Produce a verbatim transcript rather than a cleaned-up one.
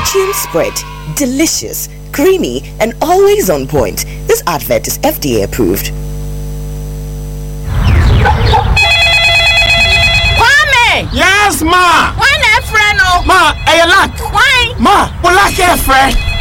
Fortune spread. Delicious, creamy, and always on point. This advert is F D A approved. Kwame! Yes, ma! Why not friend? Ma, are you luck? Why? Ma, we like your friend.